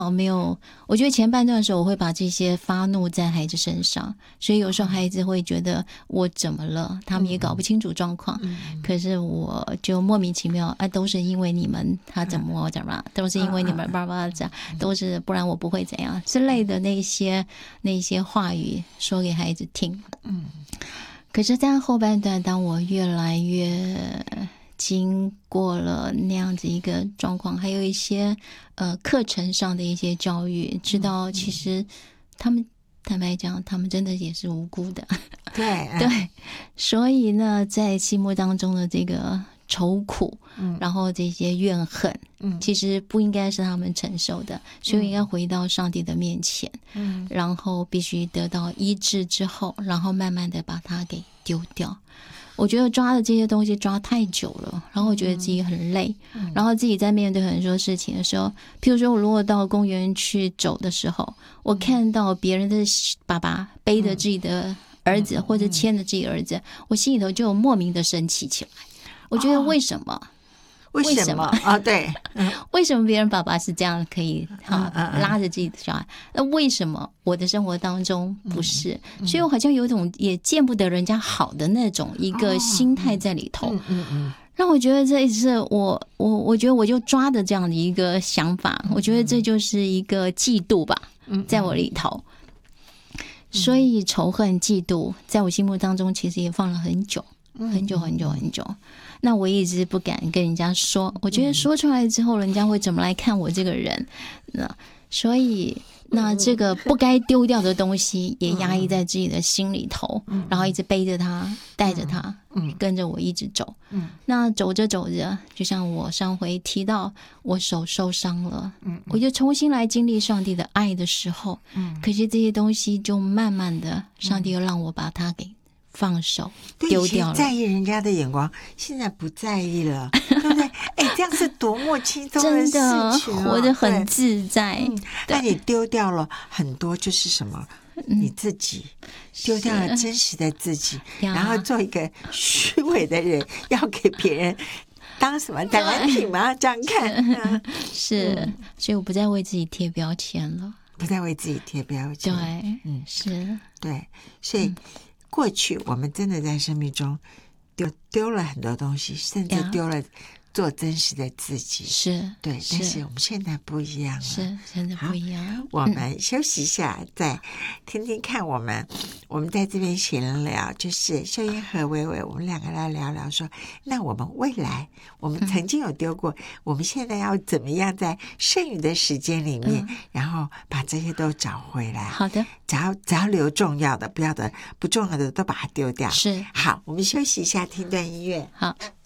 没有，我觉得前半段的时候我会把这些发怒在孩子身上，所以有时候孩子会觉得我怎么了，他们也搞不清楚状况，可是我就莫名其妙都是因为你们他怎么都是因为你们爸爸这样，都是不然我不会怎样之类的那些话语说给孩子听。可是在后半段，当我越来越经过了那样子一个状况，还有一些课程上的一些教育，知道其实他们坦白讲，他们真的也是无辜的。 对对，所以呢，在心目当中的这个愁苦，然后这些怨恨，其实不应该是他们承受的，所以应该回到上帝的面前，然后必须得到医治之后，然后慢慢的把它给丢掉。我觉得抓的这些东西抓太久了，然后我觉得自己很累，然后自己在面对很多事情的时候，譬如说我如果到公园去走的时候，我看到别人的爸爸背着自己的儿子，或者牵着自己的儿子，我心里头就有莫名的生气起来。我觉得为什么？ 为什么啊？对， 为什么别人爸爸是这样可以拉着自己的小孩？那为什么我的生活当中不是？所以我好像有一种也见不得人家好的那种一个心态在里头。让我觉得这一次我觉得我就抓着这样的一个想法，我觉得这就是一个嫉妒吧，在我里头。所以仇恨、嫉妒，在我心目当中其实也放了很久。很久很久很久，那我一直不敢跟人家说，我觉得说出来之后人家会怎么来看我这个人，所以那这个不该丢掉的东西也压抑在自己的心里头，然后一直背着它带着它跟着我一直走。那走着走着，就像我上回提到我手受伤了，我就重新来经历上帝的爱的时候，可是这些东西就慢慢的上帝又让我把它给放手丢掉了。 在意人家的眼光，现在不在意了，对不对？这样是多么轻松的事情啊， 真的活得很自在。 那你丢掉了很多，就是什么？你自己丢掉了真实的自己，然后做一个虚伪的人，要给别人当什么展览品吗？这样看是，所以我不再为自己贴标签了， 不再为自己贴标签。 对，是， 对，所以过去我们真的在生命中丢了很多东西，甚至丢了做真实的自己。 是， 对，但是我们现在不一样了， 是真的不一样。 我们休息一下，再听听看我们在这边闲聊，就是秀英和薇薇，我们两个来聊聊说，那我们未来我们曾经有丢过，我们现在要怎么样在剩余的时间里面，然后把这些都找回来。 好的， 只要留重要的，不重要的都把它丢掉。 是， 好，我们休息一下，听段音乐。 好。